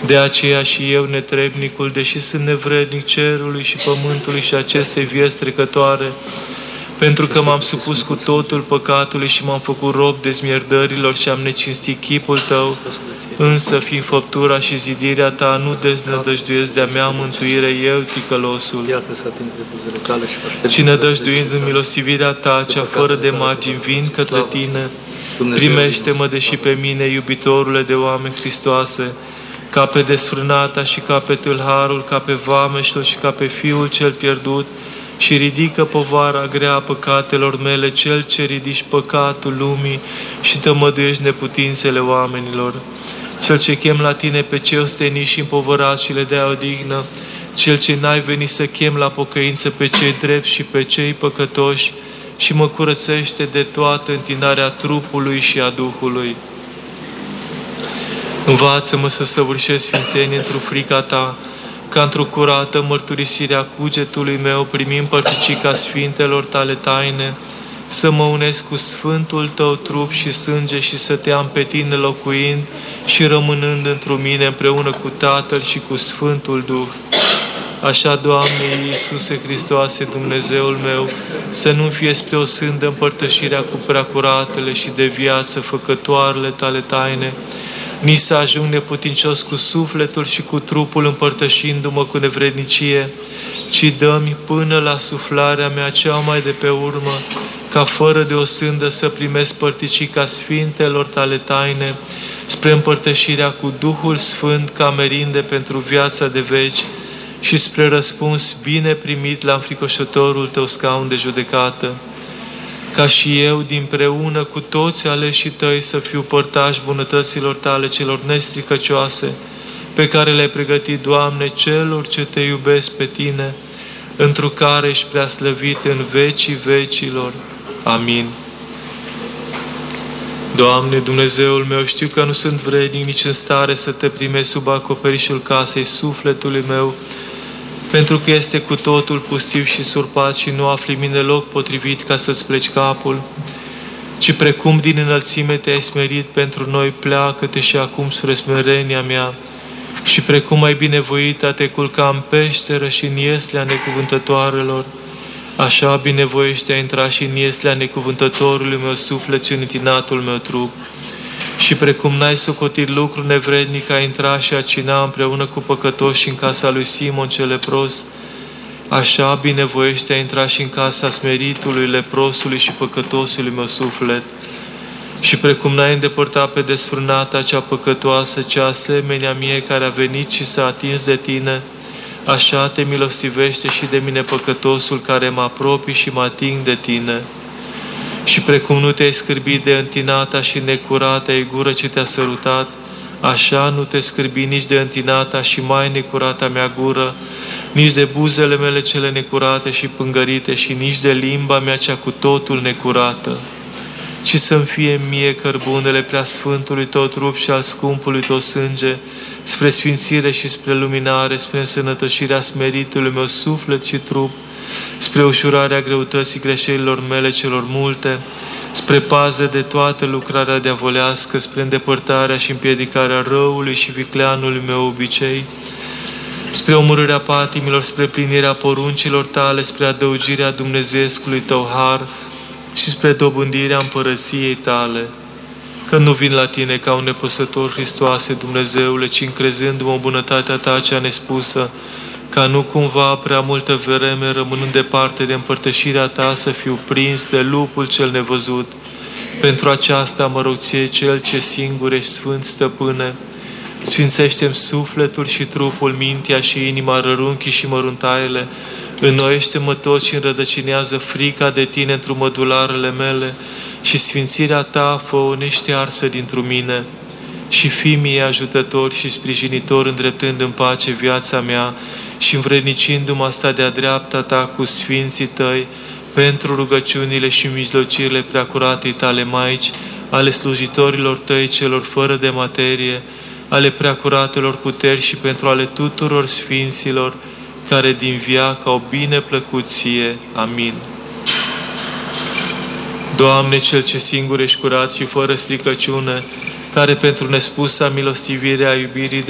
De aceea și eu, netrebnicul, deși sunt nevrednic cerului și pământului și acestei vieți trecătoare, pentru că m-am supus cu totul păcatului și m-am făcut rob dezmierdărilor și am necinstit chipul Tău, însă, fiind făptura și zidirea Ta, nu deznădăjduiesc de-a mea mântuire eu, ticălosul. Ci nădăjduind în milostivirea Ta, cea fără de margini, vin către Tine, primește-mă, deși pe mine, iubitorule de oameni Hristoase, ca pe desfrânata și ca pe tâlharul, ca pe vameșul și ca pe fiul cel pierdut, și ridică povara grea a păcatelor mele, Cel ce ridici păcatul lumii și tămăduiești neputințele oamenilor. Cel ce chem la Tine pe cei osteniți și împovărați și le dea odihnă, Cel ce n-ai venit să chem la pocăință pe cei drepți și pe cei păcătoși, și mă curățește de toată întinarea trupului și a Duhului. Învață-mă să săvârșesc sfințenie într-o frica Ta, ca într-o curată mărturisirea cugetului meu, primind părticica sfintelor Tale taine, să mă unesc cu Sfântul Tău trup și sânge și să Te am pe Tine locuind și rămânând într-o mine împreună cu Tatăl și cu Sfântul Duh. Așa, Doamne Iisuse Hristoase, Dumnezeul meu, să nu fie spre o sândă împărtășirea cu preacuratele și de viață făcătoarele Tale taine, nici să ajung neputincios cu sufletul și cu trupul împărtășindu-mă cu nevrednicie, ci dă-mi până la suflarea mea cea mai de pe urmă, ca fără de o sândă să primesc părticica sfintelor Tale taine, spre împărtășirea cu Duhul Sfânt ca merinde pentru viața de veci și spre răspuns bine primit la înfricoșătorul Tău scaun de judecată. Ca și eu, dinpreună cu toți aleșii Tăi, să fiu părtaș bunătăților Tale celor nestricăcioase, pe care le-ai pregătit, Doamne, celor ce Te iubesc pe Tine, întru care ești preaslăvit în vecii vecilor. Amin. Doamne, Dumnezeul meu, știu că nu sunt vrednic nici în stare să Te primesc sub acoperișul casei sufletului meu, pentru că este cu totul pustiu și surpat și nu afli mine loc potrivit ca să-ți pleci capul, ci precum din înălțime Te-ai smerit pentru noi, pleacă-te și acum spre smerenia mea, și precum ai binevoit a Te culca în peșteră și în ieslea necuvântătoarelor, așa binevoiește a intra și în ieslea necuvântătorului meu suflet și în întinatul meu trup. Și precum n-ai socotit lucru nevrednic a intra și a cina împreună cu păcătoși în casa lui Simon cel lepros, așa binevoiește a intra și în casa smeritului, leprosului și păcătosului meu suflet. Și precum n-ai îndepărtat pe desfrânata cea păcătoasă, cea asemenea mie care a venit și s-a atins de Tine, așa Te milostivește și de mine păcătosul care mă apropii și mă ating de Tine. Și precum nu Te-ai scârbit de întinata și necurata ei gură ce Te-a sărutat, așa nu Te scârbi nici de întinata și mai necurata mea gură, nici de buzele mele cele necurate și pângărite și nici de limba mea cea cu totul necurată. Ci să-mi fie mie cărbunele preasfântului Tău trup și al scumpului Tău sânge, spre sfințire și spre luminare, spre însănătoșirea smeritului meu suflet și trup, spre ușurarea greutății greșelilor mele celor multe, spre pază de toată lucrarea diavolească, spre îndepărtarea și împiedicarea răului și vicleanului meu obicei, spre omorârea patimilor, spre plinirea poruncilor Tale, spre adăugirea Dumnezeescului Tău har și spre dobândirea împărăției Tale. Că nu vin la Tine ca un nepăsător, Hristoase, Dumnezeule, ci încrezându-mă în bunătatea Ta cea nespusă, ca nu cumva prea multă vreme, rămânând departe de împărtășirea Ta, să fiu prins de lupul cel nevăzut. Pentru aceasta mă rog Ție, Cel ce singur ești Sfânt Stăpâne, sfințește-mi sufletul și trupul, mintea și inima, rărunchii și măruntaiele, înnoiește-mă tot și înrădăcinează frica de Tine într-o mădularele mele și sfințirea Ta fă-o neștearsă dintr-o mine. Și fii mie ajutător și sprijinitor, îndreptând în pace viața mea și învrednicindu-mă asta de-a dreapta Ta cu sfinții Tăi, pentru rugăciunile și mijlocirile preacuratei Tale Maici, ale slujitorilor Tăi celor fără de materie, ale preacuratelor puteri și pentru ale tuturor sfinților, care din viață au bine plăcut Ție. Amin. Doamne, Cel ce singur ești curat și fără stricăciune, care pentru nespusa milostivire a iubirii